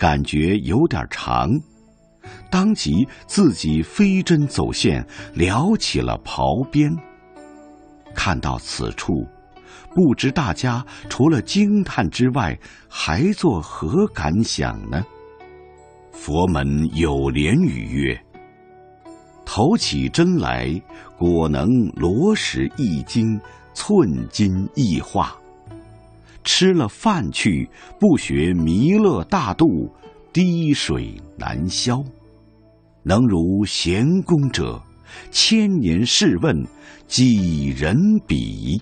感觉有点长，当即自己飞针走线，撩起了袍边。看到此处，不知大家除了惊叹之外，还作何感想呢？佛门有莲语曰：投起针来，果能罗石一斤，寸金一化。吃了饭去，不学弥勒大度，滴水难消。能如贤公者，千年试问，几人比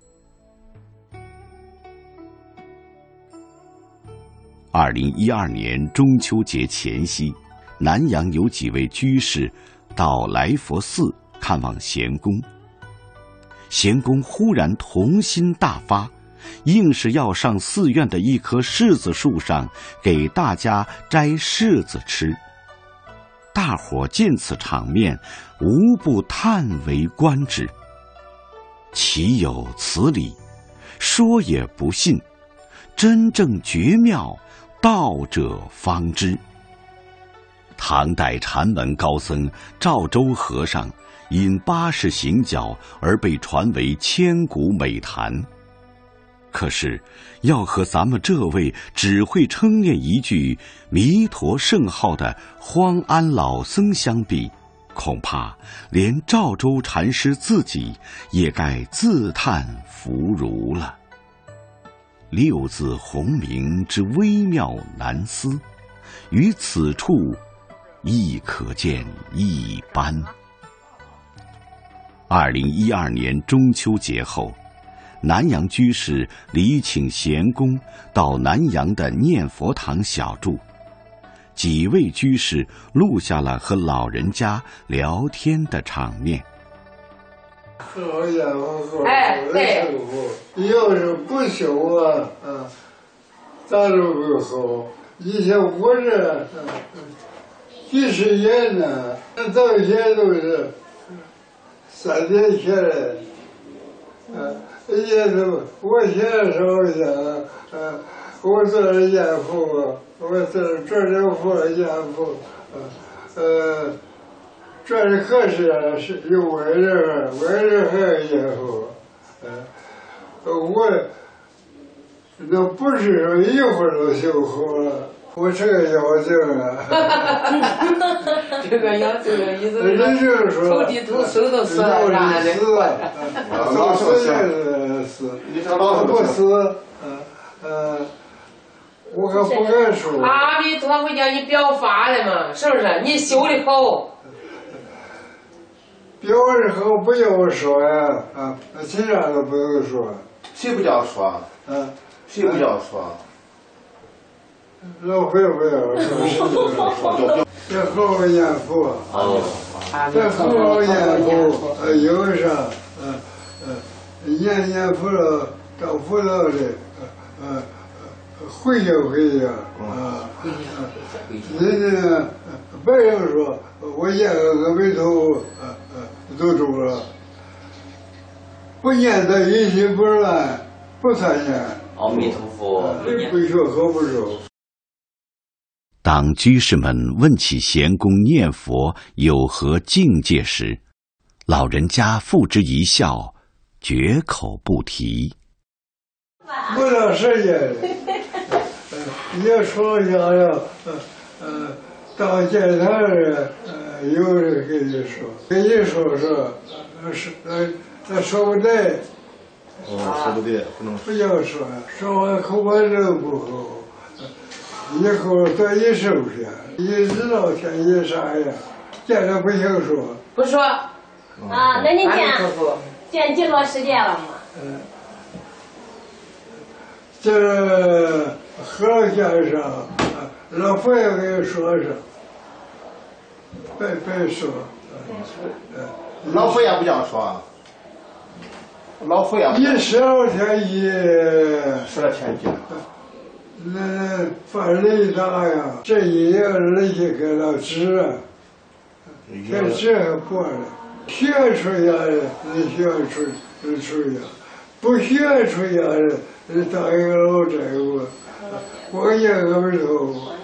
？2012年中秋节前夕，南阳有几位居士到来佛寺看望贤公。贤公忽然童心大发，硬是要上寺院的一棵柿子树上给大家摘柿子吃。大伙见此场面，无不叹为观止。岂有此理？说也不信，真正绝妙，道者方知。唐代禅门高僧赵州和尚因80行脚而被传为千古美谈。可是要和咱们这位只会称念一句弥陀圣号的荒安老僧相比，恐怕连赵州禅师自己也该自叹弗如了。六字洪名之微妙难思，于此处亦可见一斑。2012年中秋节后，南阳居士礼请贤公到南阳的念佛堂小住，几位居士录下了和老人家聊天的场面。 好家伙，对，要是不修啊，咱都不好。以前我这几十年呢，到现在都是3年前来，也都我现在说一下，我做了念佛，我做这佛念佛，这是可是有为人还念佛，我那不是说一会儿就修好了。我这个妖精啊， 这个妖精的意思是说， 头地头手都死了，啥的？ 老是死，你说老是不死，我可不敢说。 阿弥陀佛叫你表法的嘛，是不是？你修的好。 表的好不要说呀，其他都不用说。 谁不叫说？谁不叫说？ 老会不要说，这好好念佛，这好好念佛，有啥，念佛了，到佛道里，回去人家别人说我念个阿弥陀佛，都中了，不念的一心不乱，不参念。 阿弥陀佛， 不学好不熟。 当居士们问起贤公念佛有何境界时，老人家付之一笑，绝口不提。 不到时间，也说想要，到见他人，有人跟你说，他说不对。 说不对，不能不要说，说完口把肉不好。以后多一收拾，一知道天一啥呀，见着不行说。 不说。 那你见几多时间了吗？ 这和先生，老佛爷给说上，别说。 老佛爷不叫说。老佛爷。 一12天一。 12天一。 那犯雷大呀，这一夜人家给了纸，这纸还过了，学出来的人学出呀，不学出来的人当一个老债务，我也个不头。